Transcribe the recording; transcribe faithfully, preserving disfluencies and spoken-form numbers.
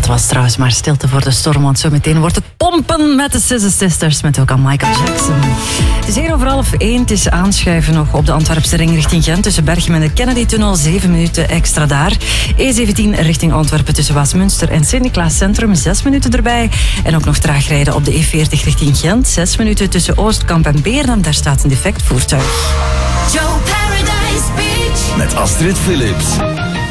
was trouwens maar stilte voor de storm, want zo meteen wordt het pompen met de Scissor Sisters, met ook aan Michael Jackson. Het is hier over half één, het is aanschuiven nog op de Antwerpse ring richting Gent, tussen Berchem en de Kennedy-tunnel, zeven minuten extra daar. E zeventien richting Antwerpen tussen Waasmunster en Sint-Niklaas Centrum, zes minuten erbij. En ook nog traag rijden op de E veertig richting Gent, zes minuten tussen Oostkamp en Beerdam, daar staat een defect voertuig. Joe Paradise Beach met Astrid Philips.